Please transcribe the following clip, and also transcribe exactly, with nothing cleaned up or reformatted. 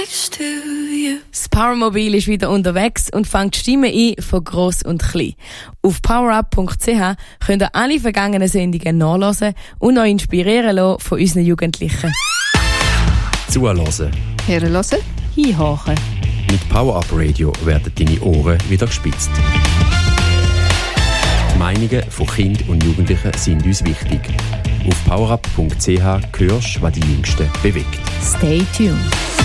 next to you. Das Powermobil ist wieder unterwegs und fängt Stimmen ein von gross und klein. Auf powerup punkt c h könnt ihr alle vergangenen Sendungen nachhören und euch inspirieren lassen von unseren Jugendlichen. Zuhören. Hören. Hinhören. Mit Power-Up Radio werden deine Ohren wieder gespitzt. Die Meinungen von Kindern und Jugendlichen sind uns wichtig. Auf powerup punkt c h hörst, was die Jüngsten bewegt. Stay tuned.